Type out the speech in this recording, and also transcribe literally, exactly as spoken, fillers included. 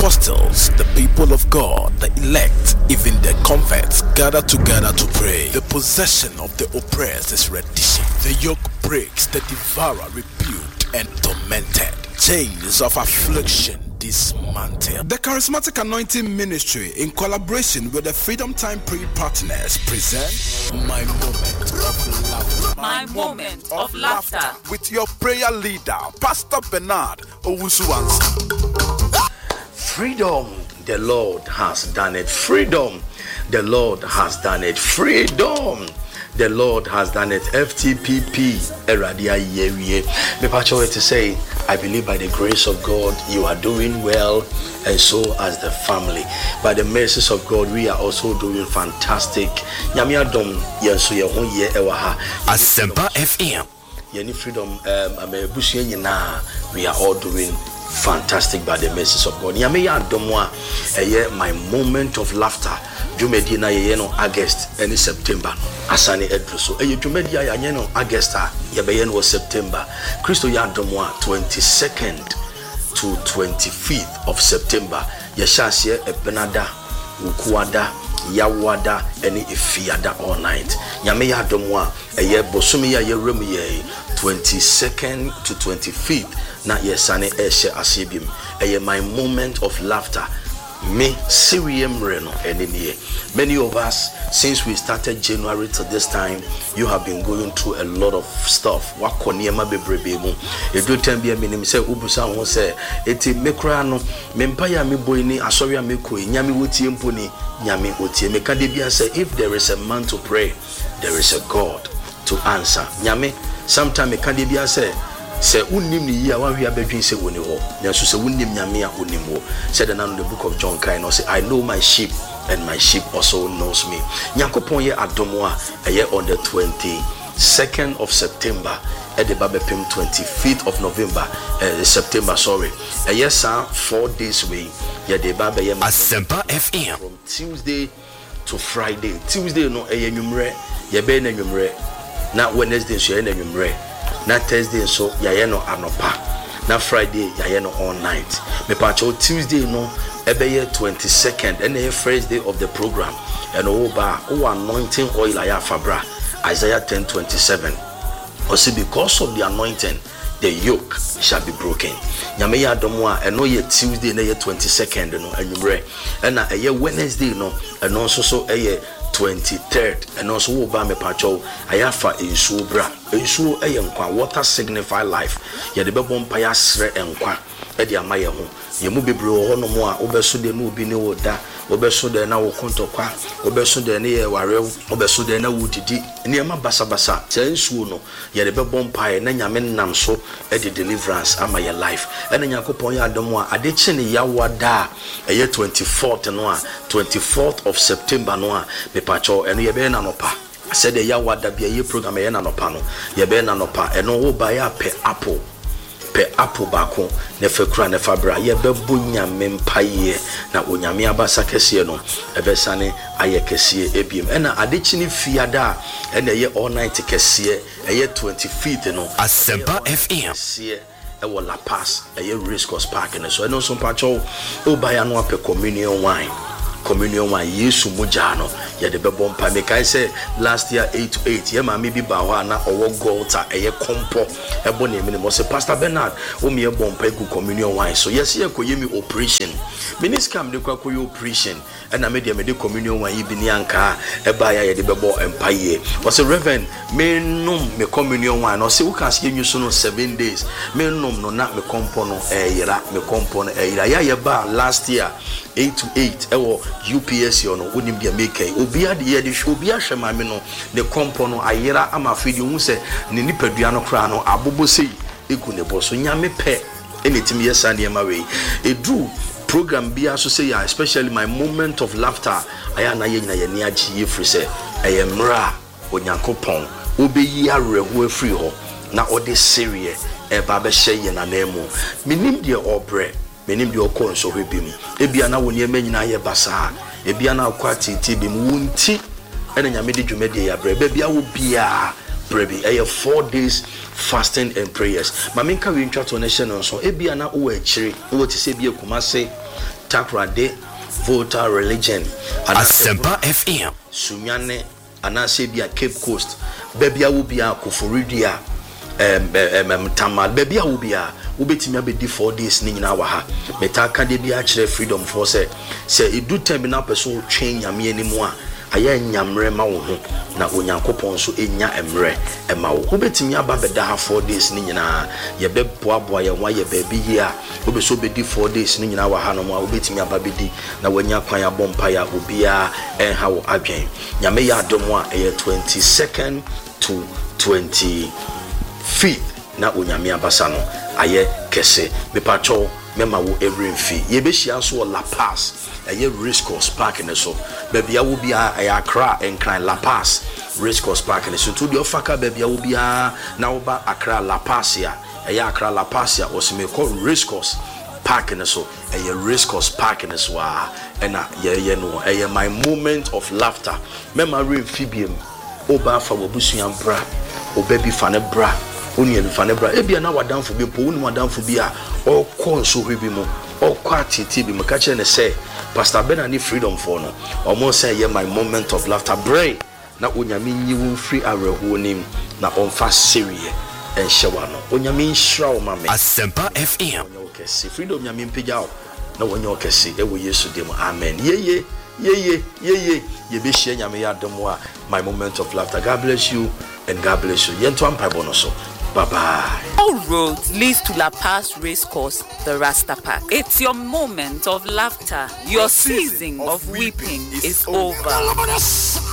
apostles, the people of God, the elect, even the converts gather together to pray. The possession of the oppressed is reddition. The yoke breaks, the devourer rebuked and tormented. Chains of affliction dismantled. The Charismatic Anointing Ministry, in collaboration with the Freedom Time Prayer Partners, present My Moment of Laughter. My Moment of Laughter. With your prayer leader, Pastor Bernard Owusu-Ansah. Freedom, the Lord has done it. Freedom, the Lord has done it. Freedom, the Lord has done it. F T P P, Eradia Yerie. Me pacho to say, I believe by the grace of God, you are doing well, and so as the family. By the mercies of God, we are also doing fantastic. Nyamia dom yenso ye hon ye ewaha. Asempa F M. Yeni freedom um ame busuye na, we are all doing fantastic by the mercies of God. Nyamia domwa eye my moment of laughter. Jumedi na ye no August any September asani edruso eye jumedi ya ye no August ye be ye no September Christo ya domwa twenty-second to twenty-fifth of September ye shase ebenada ukuada yawada any ifiada all night nyame ya domwa eye bosumi ya ye remu ye twenty-second to twenty-fifth na ye sane eshe asibim eye my moment of laughter. Me Sirium Reno enemy. Many of us, since we started January to this time, you have been going through a lot of stuff. Wakoniema bebrebe. Edu tembia minim say ubusa won say eti mekra no mempaya me boyni asoria me koi nyame wotie mponi nyame wotie me kade bia say if there is a man to pray, there is a God to answer. Nyame sometime me kade bia say say unim ni ya wan hia bedwin say woni ho nso say unim nyame a unim ho said in the book of John kind no say I know my sheep and my sheep also knows me. Yakopon ye adomo a eye on the twenty-second of September at the babepim twenty-fifth of November uh, September sorry a yes sir four days way ye de babe ye Asempa F M from Tuesday to Friday. Tuesday no eye nwumre ye be na nwumre na Wednesday so ye na nwumre na Thursday so yaye no anopa na Friday yaye no all night me pacho Tuesday no ebeye twenty-second and the first day of the program and oba o anointing oil aya fabra Isaiah ten twenty-seven or see because of the anointing the yoke shall be broken. Nyame ya domo a eno ye Tuesday na ye twenty-second no anwumre and na eye Wednesday no eno so so eye twenty-third and also wo ba me pacho ayafa ensuo bra ensuo eye nkwa water signify life ye de bebo mpa ya sre enkwa e de amaye ho ye mu bebre ho no mo a obeso de no obi ne woda obeso de na wo kontokwa obeso de ne ye warew obeso de na wudidi ne ma basa basa se ensuo no ye de bebo mpa ye na nyame nam so e de deliverance ama ye life e na yakopon ya adom a ade chi ne ya wada eye twenty-fourth no a twenty-fourth of September no a pacho eno ye be na nopa said ya wada bia ye program ye na nopa no ye be na nopa eno wo ba ya pe apple pe apple bako ne fekura ne fabra ye be bunya mempaye na onyame abasa kese no ebe sane aye kese ebiem ena adechi ni fiada ena ye all night kese eye twenty-fifth no Asempa F M e wo La Paz eye Race Course Park ne so eno so pacho o ba ya no ape communion wine communion wine Yesu mujano ya de bebo mpa me kai say last year eight to eight ye ma me bi ba ho na owo golta eye kompo ebo na emi mo say Pastor Bernard o me e bompa egu communion wine so yes ye koye me operation miniscam de kwa koye operation and I made me de communion wine bi ni anka e ba ya ye de bebo empa ye was a reverend me num me communion wine no say we can see you so no seven days me num no na me kompo no e yira me kompo no e yira ya ye ba last year eight to eight ewo U P S yo no wonim bia make obi ade ye de obi ahwe ma me no ne kompo no ayera ama afidi hu se ne nipadua no kra no abobo sei egu ne bo so nyame pe anytime yes and yema we edu program bia so say especially my moment of laughter aya na ye nyina ye ne agi ye free say eyemra onyankopon obeyi areho afri ho na ode serie e ba be hye ye na na mu minim de obre menim de okon so hwebim ebia na woni emanyina ye basa ebia na akwati ti bim wunti ene nyame de dwumade ya bre bia wo bia brebi eh four days fasting and prayers maminka we ntwa to nation so ebia na wo akire wo ti se bia kumase Takrade Volta Religion Asempa F M Sunyane anase bia Cape Coast baby a wo bia Koforidia em em Tamal baby a wo bia wo betimi abedi four days ni nyina wa ha metaka de bia kire freedom for say say edu terminal person twen nyame animu a aya nyamre ma wo ho na onyankopon so enya emre ema wo wo betimi aba beda ha four days ni nyina ye be boaboa ye wa ye baby ye a wo be so bedi four days ni nyina wa ha no mo wo betimi aba bedi na wanya kwan ya bompa ya obia enha wo adwen nyame ya adomo a eye twenty-second to twenty-fifth na onyame abasa no aye kese mepacho mema wo every fee ye be hia so La Paz aye Race Course Park ne so baby a wo bia aye Accra enkran La Paz Race Course Park ne so to the ofaka baby a wo bia na wo ba Accra La Paz ya aye Accra La Paz ya osime call Race Course Park ne so aye Race Course Park ne so a ena ye ye no aye my moment of laughter mema refibiem oba fa wo busuan bra obabi fa ne bra oni enu fa ne bra ebia na wadanfo bi po oni wadanfo bi a okọ nso hwebi mu okọ atiti bi maka che ne say Pastor Benani freedom for no omo say ye my moment of laughter bray na onyame nyiwu free areho nim na onfa serie en hyewa no onyame nhira o mame Asempa F M okay see freedom nyame mpega o na wonye okese ewo Yesu dem amen yeye yeye yeye ye be hye nyame ya demo a my moment of laughter. God bless you and God bless you yento ampa bono so. Bye-bye. All roads leads to La Paz Race Course, the Rasta Park. It's your moment of laughter. Your season of weeping is over.